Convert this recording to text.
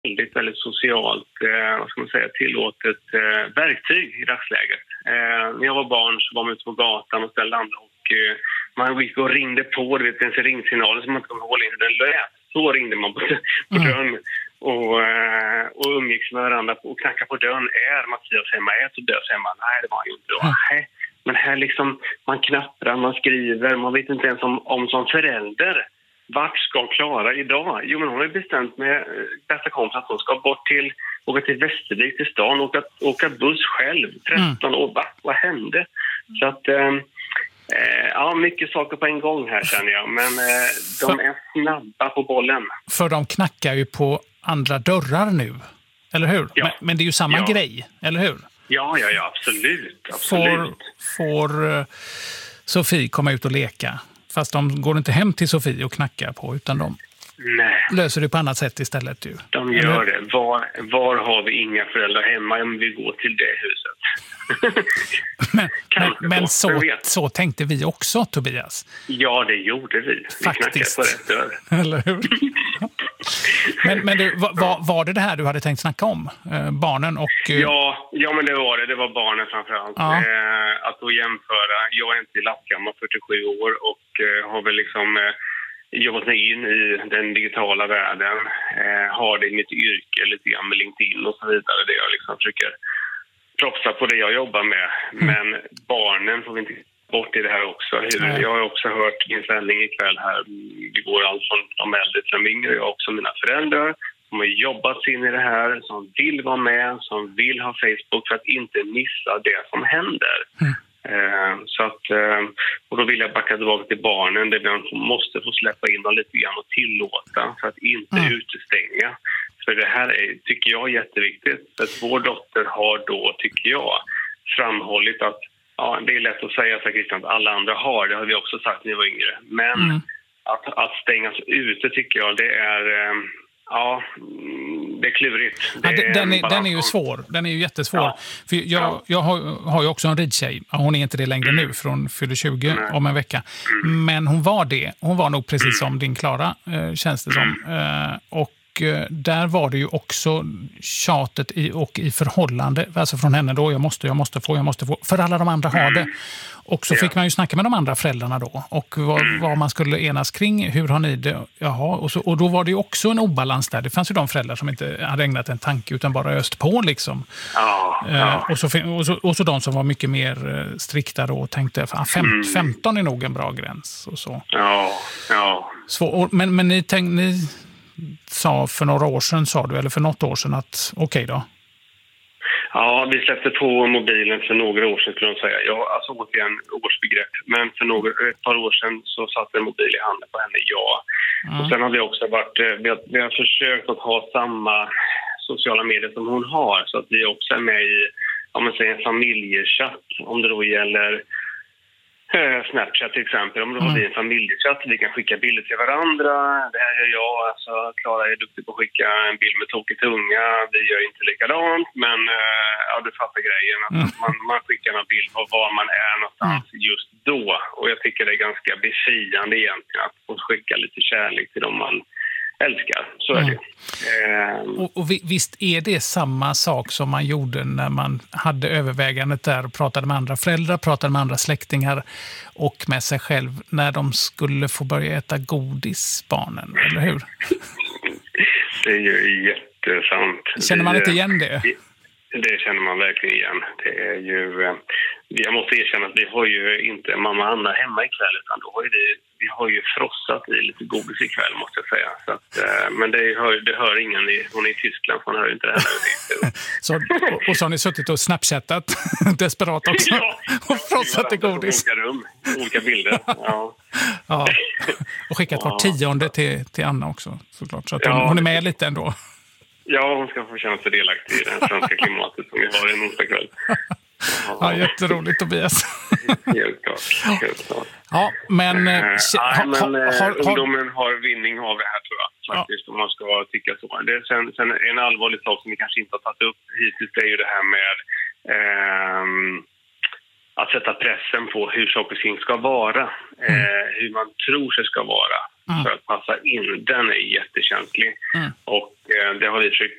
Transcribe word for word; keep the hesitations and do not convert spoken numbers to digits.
väldigt, väldigt socialt, eh, vad ska man säga, tillåtet eh, verktyg i dagsläget. Eh, när jag var barn så var man ute på gatan och ställde andra och eh, man gick och ringde på, du vet, en ringsignal som man inte kommer ihåg hur den lät. Så ringde man på, på mm. dörren och, eh, och umgicks med varandra och knackade på dörren. Är Mattias hemma? Är Tobias hemma? Nej, det var ju inte då. Mm. Nej. Men här liksom, man knapprar, man skriver, man vet inte ens om, om som förälder. Vart ska Klara idag? Jo, men hon har bestämt med bästa kompis att hon ska bort till, åka till Västervik till stan och åka, åka buss själv. tretton år, va? Vad hände? Mm. Så att, eh, ja, mycket saker på en gång här känner jag. Men eh, de för, är snabba på bollen. För de knackar ju på andra dörrar nu, eller hur? Ja. Men, men det är ju samma ja. grej, eller hur? Ja, ja, ja, absolut. absolut. Får, får uh, Sofie komma ut och leka? Fast de går inte hem till Sofie och knackar på, utan de Nej. löser det på annat sätt istället. Ju. De gör det. Var, var har vi inga föräldrar hemma om vi går till det huset? men men, men så, så tänkte vi också, Tobias. Ja, det gjorde vi. Vi Faktiskt. knackade på rätt dörr. Eller hur? men men du, var, var det det här du hade tänkt snacka om? Eh, barnen och... Eh... Ja, ja, men det var det. Det var barnen framförallt. Ja. Eh, att då jämföra. Jag är inte lastgammal, fyrtiosju år och eh, har väl liksom... Eh, jobbat mig in i den digitala världen, eh, har det i mitt yrke lite grann med LinkedIn och så vidare, där jag liksom försöker propsa på det jag jobbar med. Mm. Men barnen får vi inte bort i det här också. Mm. Jag har också hört min sändning ikväll här, det går allt från de äldre till de yngre, jag också mina föräldrar som har jobbat in i det här, som vill vara med, som vill ha Facebook för att inte missa det som händer. Mm. Så att, och då vill jag backa tillbaka till barnen där man måste få släppa in dem lite grann och tillåta för att inte mm. utestänga. För det här är, tycker jag är jätteviktigt. För att vår dotter har då, tycker jag, framhållit att ja, det är lätt att säga så Christian, att alla andra har, det har vi också sagt när jag var yngre. Men mm. att, att stängas ute tycker jag, det är... Ja, det är klurigt. Det ja, den, är, den är ju svår. Den är ju jättesvår. Ja. För jag, ja. jag har, har ju också en ridtjej. Hon är inte det längre mm. nu, för hon fyller tjugo mm. om en vecka. Mm. Men hon var det. Hon var nog precis mm. som din Klara, eh, känns det som. Eh, och eh, där var det ju också tjatet i, och i förhållande. Alltså från henne då, jag måste, jag måste få, jag måste få. För alla de andra har mm. det. Och så fick man ju snacka med de andra föräldrarna då. Och vad, vad man skulle enas kring. Hur har ni det? Jaha. Och, så, och då var det ju också en obalans där. Det fanns ju de föräldrar som inte hade ägnat en tanke utan bara öst på liksom. Ja, ja. Eh, och, så, och, så, och så de som var mycket mer strikta då och tänkte ah, fem, mm. femton är nog en bra gräns. Och så. Ja, ja. Så, och, men men ni, tänk, ni sa för några år sedan, sa du, eller för något år sedan att okej okay då. Ja, vi släppte på mobilen för några år sedan, skulle jag säga. Jag alltså återigen årsbegrepp. Men för några, ett par år sedan så satt en mobil i handen på henne, ja. Mm. Och sen har vi också varit, vi har, vi har försökt att ha samma sociala medier som hon har. Så att vi också är med i, om man säger, en familjechatt. Om det då gäller Snapchat till exempel, om det mm. blir en familjechatt, vi kan skicka bilder till varandra. Det här gör jag, alltså Klara är duktig på att skicka en bild med tokig tunga, vi gör inte likadant, men ja, du fattar grejen, att mm. man, man skickar en bild på var man är någonstans mm. just då, och jag tycker det är ganska befriande egentligen att få skicka lite kärlek till dem man älskar, så är det. Mm. Och, och visst är det samma sak som man gjorde när man hade övervägandet där och pratade med andra föräldrar, pratade med andra släktingar och med sig själv när de skulle få börja äta godis, barnen, eller hur? Det är ju jättesant. Känner man inte igen det? det? Det känner man verkligen igen. Det är ju, jag måste erkänna att vi har ju inte mamma Anna hemma ikväll, utan då har vi, vi har ju frossat i lite godis ikväll, måste jag säga. Så att, men det hör, det hör ingen, hon är i Tyskland, hon hör inte det här. så, och, och så har ni suttit och snapchattat desperat också ja, och frossat i godis. Olika rum, olika bilder. Ja. ja. Och skickat ja. var tionde till, till Anna också, såklart. Så att hon, ja. hon är med lite ändå. Ja, hon ska få känna sig delaktig i det svenska klimatet som vi har en onsdag kväll. Ja, ja, jätteroligt, Tobias. Helt klart. Helt klart. Ja, men... Äh, ha, men ha, har, ungdomen har vinning av det här, tror jag. Faktiskt, ja. Om man ska tycka så. Det är sen, sen en allvarlig sak som vi kanske inte har tagit upp hittills, det är ju det här med ähm, att sätta pressen på hur saker och ting ska vara. Mm. Eh, hur man tror sig ska vara. Mm. För att passa in, den är jättekänslig. Mm. Och eh, det har vi försökt